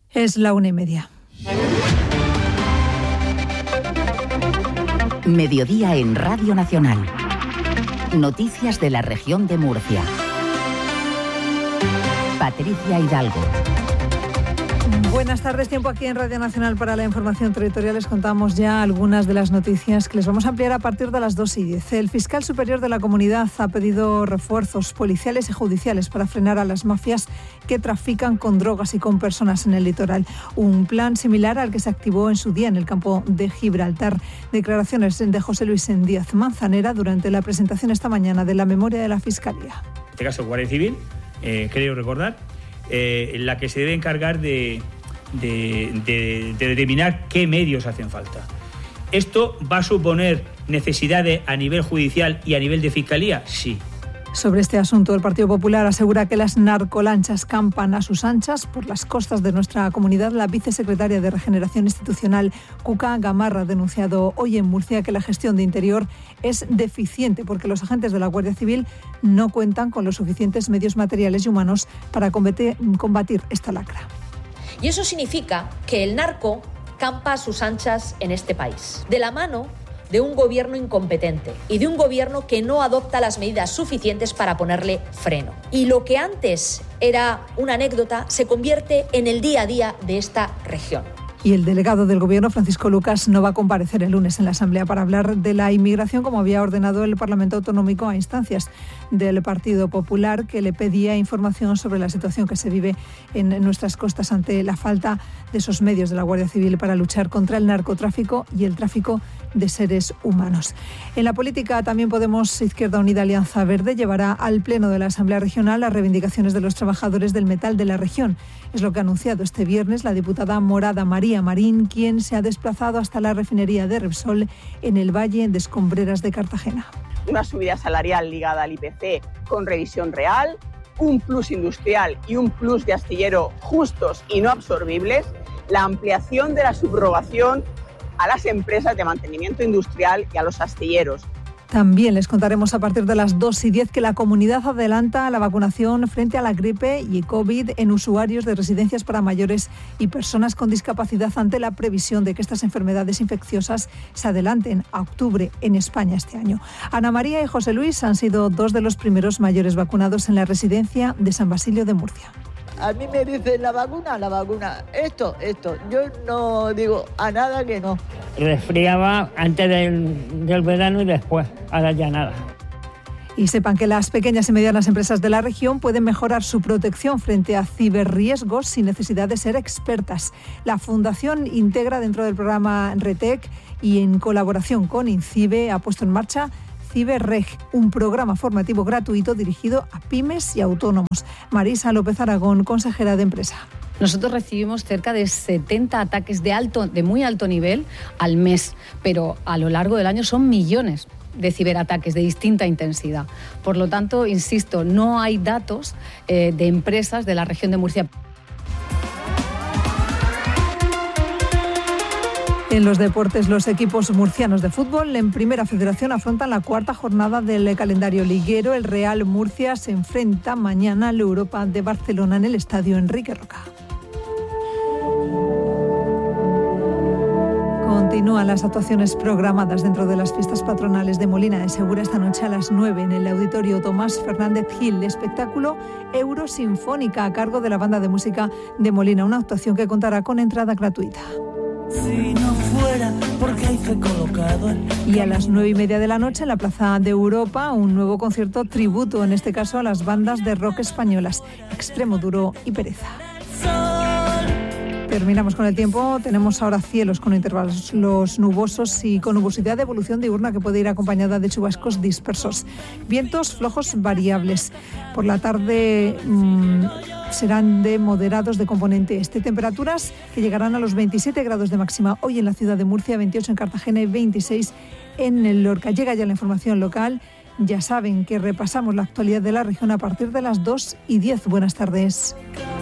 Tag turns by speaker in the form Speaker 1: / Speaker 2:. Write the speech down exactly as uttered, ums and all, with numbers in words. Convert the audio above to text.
Speaker 1: Es la una y media.
Speaker 2: Mediodía en Radio Nacional. Noticias de la región de Murcia. Patricia Hidalgo.
Speaker 1: Buenas tardes, tiempo aquí en Radio Nacional para la información territorial. Les contamos ya algunas de las noticias que les vamos a ampliar a partir de las dos y diez. El fiscal superior de la comunidad ha pedido refuerzos policiales y judiciales para frenar a las mafias que trafican con drogas y con personas en el litoral. Un plan similar al que se activó en su día en el campo de Gibraltar. Declaraciones de José Luis Díaz Manzanera durante la presentación esta mañana de la memoria de la Fiscalía.
Speaker 3: En este caso, Guardia Civil, eh, creo recordar, eh, la que se debe encargar de... De, de, de determinar qué medios hacen falta. ¿Esto va a suponer necesidades a nivel judicial y a nivel de fiscalía? Sí.
Speaker 1: Sobre este asunto, el Partido Popular asegura que las narcolanchas campan a sus anchas por las costas de nuestra comunidad. La vicesecretaria de Regeneración Institucional, Cuca Gamarra, ha denunciado hoy en Murcia que la gestión de Interior es deficiente porque los agentes de la Guardia Civil no cuentan con los suficientes medios materiales y humanos para combatir, combatir esta lacra.
Speaker 4: Y eso significa que el narco campa a sus anchas en este país, de la mano de un gobierno incompetente y de un gobierno que no adopta las medidas suficientes para ponerle freno. Y lo que antes era una anécdota se convierte en el día a día de esta región.
Speaker 1: Y el delegado del Gobierno, Francisco Lucas, no va a comparecer el lunes en la Asamblea para hablar de la inmigración, como había ordenado el Parlamento Autonómico a instancias del Partido Popular, que le pedía información sobre la situación que se vive en nuestras costas ante la falta de esos medios de la Guardia Civil para luchar contra el narcotráfico y el tráfico de seres humanos. En la política también Podemos, Izquierda Unida, Alianza Verde llevará al Pleno de la Asamblea Regional las reivindicaciones de los trabajadores del metal de la región. Es lo que ha anunciado este viernes la diputada morada María Marín, quien se ha desplazado hasta la refinería de Repsol en el Valle de Escombreras de Cartagena.
Speaker 5: Una subida salarial ligada al I P C con revisión real, un plus industrial y un plus de astillero justos y no absorbibles, la ampliación de la subrogación a las empresas de mantenimiento industrial y a los astilleros.
Speaker 1: También les contaremos a partir de las dos y diez que la comunidad adelanta la vacunación frente a la gripe y COVID en usuarios de residencias para mayores y personas con discapacidad ante la previsión de que estas enfermedades infecciosas se adelanten a octubre en España este año. Ana María y José Luis han sido dos de los primeros mayores vacunados en la residencia de San Basilio de Murcia.
Speaker 6: A mí me dicen la vacuna, la vacuna, esto, esto. Yo no digo a nada que no.
Speaker 7: Resfriaba antes del, del verano y después, ahora ya nada.
Speaker 1: Y sepan que las pequeñas y medianas empresas de la región pueden mejorar su protección frente a ciberriesgos sin necesidad de ser expertas. La Fundación Integra, dentro del programa RETEC y en colaboración con INCIBE, ha puesto en marcha CiberReg, un programa formativo gratuito dirigido a pymes y autónomos. Marisa López Aragón, consejera de Empresa.
Speaker 8: Nosotros recibimos cerca de setenta ataques de alto, de muy alto nivel al mes, pero a lo largo del año son millones de ciberataques de distinta intensidad. Por lo tanto, insisto, no hay datos eh, de empresas de la región de Murcia.
Speaker 1: En los deportes, los equipos murcianos de fútbol en Primera Federación afrontan la cuarta jornada del calendario liguero. El Real Murcia se enfrenta mañana al Europa de Barcelona en el estadio Enrique Roca. Continúan las actuaciones programadas dentro de las fiestas patronales de Molina de Segura esta noche a las nueve en el Auditorio Tomás Fernández Gil. Espectáculo Eurosinfónica a cargo de la banda de música de Molina, una actuación que contará con entrada gratuita.
Speaker 9: Si no fuera porque hay fe colocado en...
Speaker 1: Y a las nueve y media de la noche en la Plaza de Europa, un nuevo concierto tributo, en este caso a las bandas de rock españolas, Extremo Duro y Pereza. Terminamos con el tiempo. Tenemos ahora cielos con intervalos nubosos y con nubosidad de evolución diurna que puede ir acompañada de chubascos dispersos. Vientos flojos variables. Por la tarde mmm, serán de moderados de componente este. Temperaturas que llegarán a los veintisiete grados de máxima hoy en la ciudad de Murcia, veintiocho en Cartagena y veintiséis en el Lorca. Llega ya la información local. Ya saben que repasamos la actualidad de la región a partir de las dos y diez. Buenas tardes.